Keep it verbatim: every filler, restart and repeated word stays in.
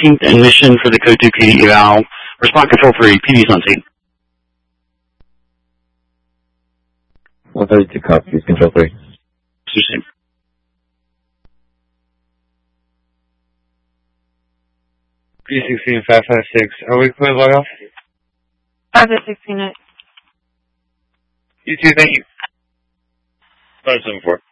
eighteenth and mission for the code two K D eval. Respond control three, P D's on scene. one thirty-two copies, control three. Susan. P sixteen five five six. Are we clear log off? five five six unit. You too, thank you. five seven four.